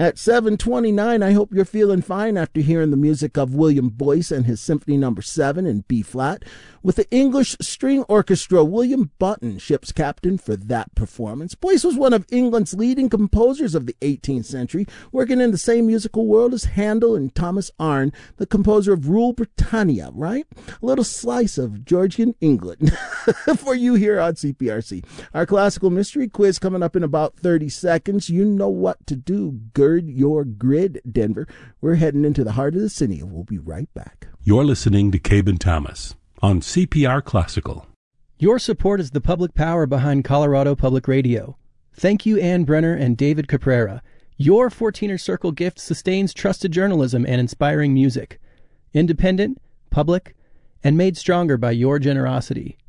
At 7:29, I hope you're feeling fine after hearing the music of William Boyce and his Symphony No. 7 in B-flat. With the English String Orchestra, William Button ship's captain for that performance. Boyce was one of England's leading composers of the 18th century, working in the same musical world as Handel and Thomas Arne, the composer of Rule Britannia, right? A little slice of Georgian England for you here on CPRC. Our classical mystery quiz coming up in about 30 seconds. You know what to do. Gird your grid, Denver. We're heading into the heart of the city, and we'll be right back. You're listening to Cabin Thomas on CPR Classical. Your support is the public power behind Colorado Public Radio. Thank you, Ann Brenner and David Caprera. Your 14er Circle gift sustains trusted journalism and inspiring music. Independent, public, and made stronger by your generosity.